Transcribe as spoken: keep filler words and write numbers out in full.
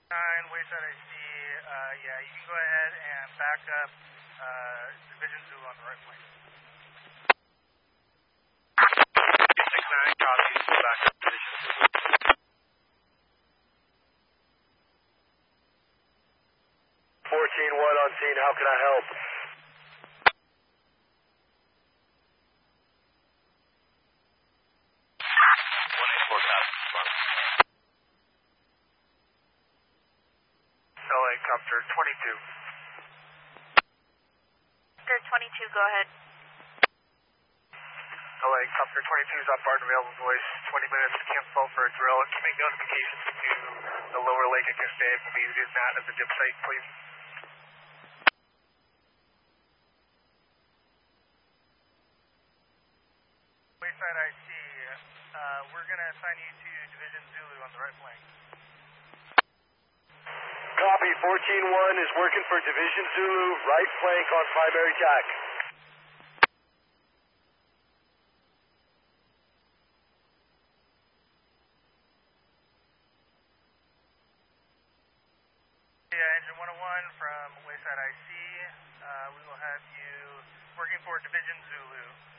nine, Wayside I C, uh, yeah, you can go ahead and back up uh, Division Zulu on the right flank. six nine, copy, back up Division Zulu. fourteen one on scene, how can I help? one eight four thousand, front. Helicopter twenty-two. Helicopter twenty-two, go ahead. Helicopter twenty-two is up, Barton available voice, twenty minutes, cancel for a drill. Can you make notifications to the lower lake at Gustav, please use that as a dip site, please. Wayside I C, uh, we're going to assign you to Division Zulu on the right flank. Copy, fourteen one is working for Division Zulu, right flank on primary tack. Yeah, Engine one oh one from Wayside I C, uh, we will have you working for Division Zulu.